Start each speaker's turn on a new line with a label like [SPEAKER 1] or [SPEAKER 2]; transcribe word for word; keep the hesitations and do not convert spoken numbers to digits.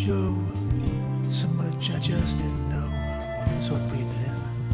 [SPEAKER 1] Joe. So much I just didn't know. So I breathed it in.